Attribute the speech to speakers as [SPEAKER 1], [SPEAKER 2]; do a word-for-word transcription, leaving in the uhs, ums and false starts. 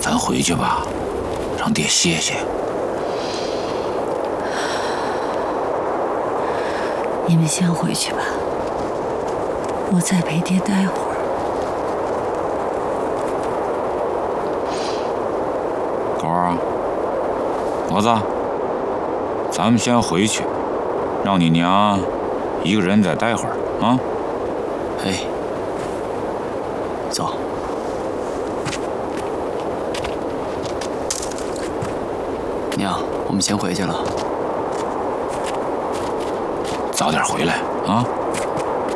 [SPEAKER 1] 咱回去吧，让爹歇歇。
[SPEAKER 2] 你们先回去吧，我再陪爹待会儿。
[SPEAKER 1] 狗儿，老子，咱们先回去，让你娘一个人再待会儿啊。
[SPEAKER 3] 哎，走。娘，我们先回去了。
[SPEAKER 1] 早点回来啊。